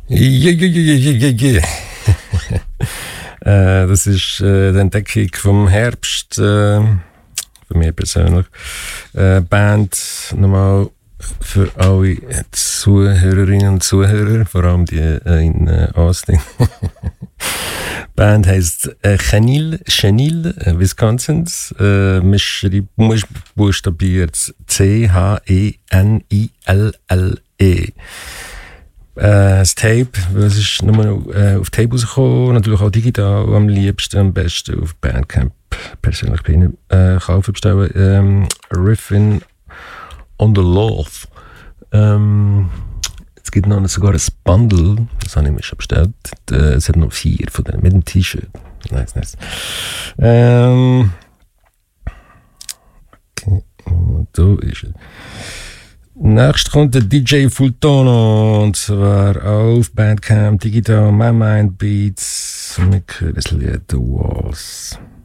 Yeah. Das ist die Entdeckung vom Herbst, für mich persönlich. Band nochmal für alle Zuhörerinnen und Zuhörer, vor allem die in Austin. Band heisst Chenille, Wisconsin. Man buchstabiert Chenille. Das Tape, es ist nur auf Tape rausgekommen, natürlich auch digital, am liebsten, am besten auf Bandcamp. Persönlich bin ich kaufen bestellen. Riffin on the Love. Es gibt noch sogar ein Bundle, das habe ich mir schon bestellt. Es hat noch 4 von denen mit dem T-Shirt. Nice. Okay, und da ist er. Nächst kommt der DJ Fultono, und zwar auf Bandcamp, digital, My Mind Beats. Und wir hören das Lied The Walls.